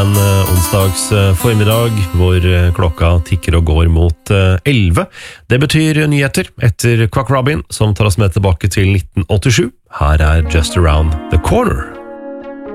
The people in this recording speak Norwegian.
En onsdags formiddag hvor klokka tikker og går mot 11. Det betyr nyheter etter Quack Robin, som tar oss med tilbake til 1987. Her er Just Around the Corner.